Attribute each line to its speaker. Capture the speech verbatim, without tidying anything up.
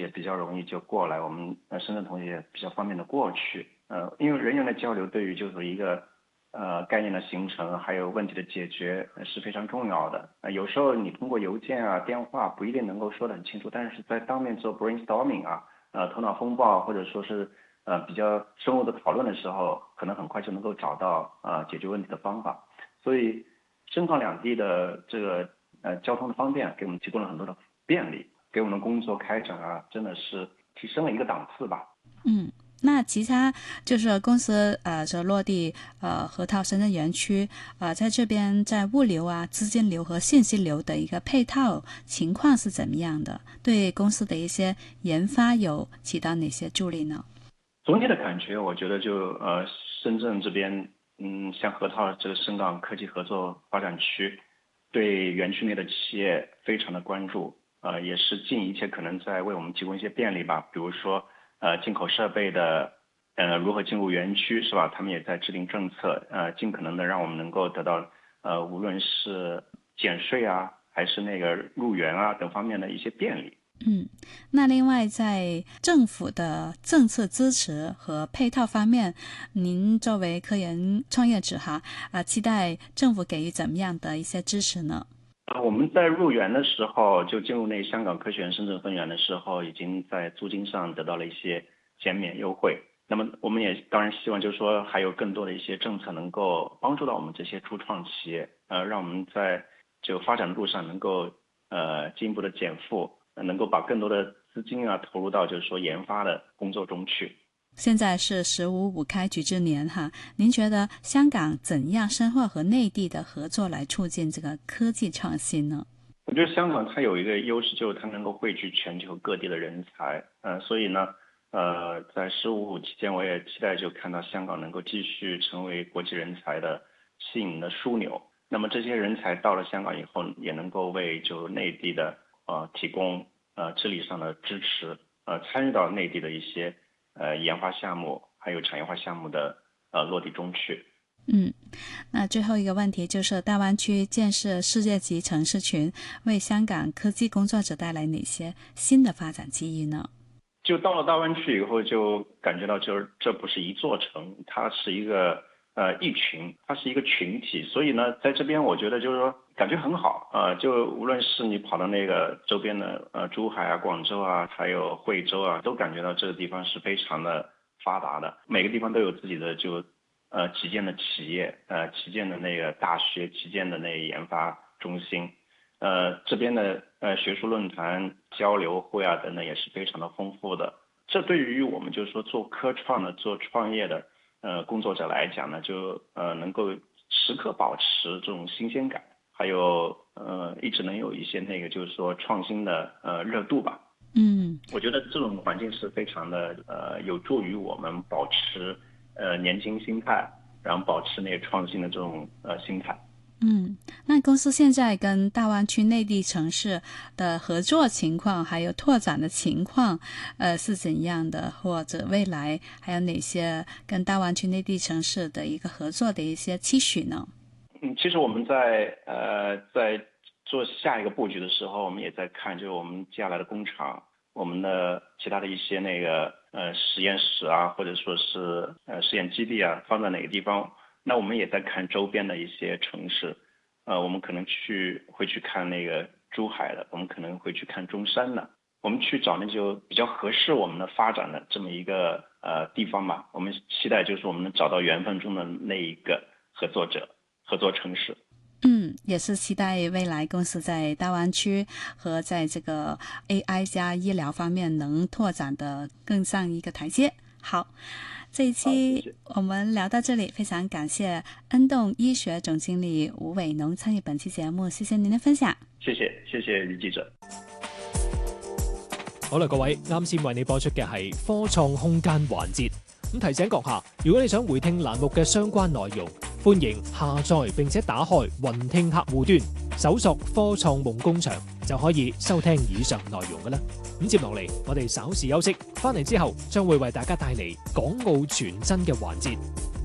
Speaker 1: 也比较容易就过来，我们呃深圳同学也比较方便的过去。呃，因为人员的交流对于就是一个呃概念的形成，还有问题的解决、呃、是非常重要的。呃，有时候你通过邮件啊、电话不一定能够说得很清楚，但是在当面做 brainstorming 啊，呃头脑风暴或者说是呃比较深入的讨论的时候，可能很快就能够找到呃解决问题的方法。所以深港两地的这个呃交通的方便，给我们提供了很多的便利，给我们的工作开展啊，真的是提升了一个档次吧。
Speaker 2: 嗯。那其他就是公司呃这落地呃河套深圳园区呃在这边在物流啊、资金流和信息流的一个配套情况是怎么样的？对公司的一些研发有起到哪些助力呢？
Speaker 1: 总体的感觉，我觉得就呃深圳这边，嗯，像河套这个深港科技合作发展区，对园区内的企业非常的关注，呃，也是尽一切可能在为我们提供一些便利吧，比如说呃进口设备的呃如何进入园区是吧？他们也在制定政策，呃，尽可能的让我们能够得到呃无论是减税啊，还是那个入园啊等方面的一些便利。
Speaker 2: 嗯，那另外在政府的政策支持和配套方面，您作为科研创业者哈啊，期待政府给予怎么样的一些支持呢？
Speaker 1: 啊，我们在入园的时候，就进入那香港科学园深圳分园的时候，已经在租金上得到了一些减免优惠。那么我们也当然希望，就是说还有更多的一些政策能够帮助到我们这些初创企业，呃，让我们在就发展路上能够呃进一步的减负，能够把更多的资金啊投入到就是说研发的工作中去。
Speaker 2: 现在是十五五开局之年哈，您觉得香港怎样深化和内地的合作来促进这个科技创新呢？
Speaker 1: 我觉得香港它有一个优势，就是它能够汇聚全球各地的人才，嗯、呃，所以呢，呃，在十五五期间，我也期待就看到香港能够继续成为国际人才的吸引的枢纽。那么这些人才到了香港以后，也能够为就内地的呃提供呃治理上的支持，呃，参与到内地的一些呃研发项目还有产业化项目的呃落地中去。
Speaker 2: 嗯，那最后一个问题就是大湾区建设世界级城市群，为香港科技工作者带来哪些新的发展机遇呢？
Speaker 1: 就到了大湾区以后，就感觉到就是这不是一座城，它是一个呃一群，它是一个群体，所以呢，在这边我觉得就是说感觉很好啊、呃，就无论是你跑到那个周边的呃珠海啊、广州啊，还有惠州啊，都感觉到这个地方是非常的发达的，每个地方都有自己的就呃旗舰的企业，呃旗舰的那个大学，旗舰的那个研发中心。呃，这边的呃学术论坛、交流会啊等等也是非常的丰富的。这对于我们就是说做科创的、做创业的呃工作者来讲呢，就呃能够时刻保持这种新鲜感，还有呃一直能有一些那个就是说创新的呃热度吧。
Speaker 2: 嗯，
Speaker 1: 我觉得这种环境是非常的呃有助于我们保持呃年轻心态，然后保持那个创新的这种呃心态。
Speaker 2: 嗯，那公司现在跟大湾区内地城市的合作情况，还有拓展的情况，呃，是怎样的？或者未来还有哪些跟大湾区内地城市的一个合作的一些期许呢？
Speaker 1: 嗯，其实我们在呃在做下一个布局的时候，我们也在看，就是我们接下来的工厂，我们的其他的一些那个呃实验室啊，或者说是呃实验基地啊，放在哪个地方。那我们也在看周边的一些城市，呃，我们可能去会去看那个珠海的，我们可能会去看中山的，我们去找那就比较合适我们的发展的这么一个呃地方吧。我们期待就是我们能找到缘分中的那一个合作者、合作城市。
Speaker 2: 嗯，也是期待未来公司在大湾区和在这个 A I 加医疗方面能拓展的更上一个台阶。好，这一期我们聊到这里，非常感谢恩动醫學總經理吳偉農參與本期節目，謝謝您的分享。
Speaker 1: 謝謝，謝謝李記者。
Speaker 3: 好啦，各位，啱先為你播出嘅係科創空間環節。咁提醒閣下，如果你想回聽欄目嘅相關內容，歡迎下載並且打開雲聽客戶端，搜索科創夢工場就可以收聽以上內容㗎啦。咁接落嚟，我哋稍事休息，翻嚟之後將會為大家帶嚟港澳傳真嘅環節。